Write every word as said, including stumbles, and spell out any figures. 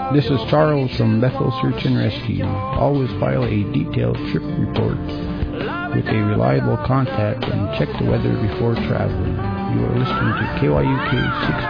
This is Charles from Bethel Search and Rescue. Always file a detailed trip report with a reliable contact and check the weather before traveling. You are listening to K Y U K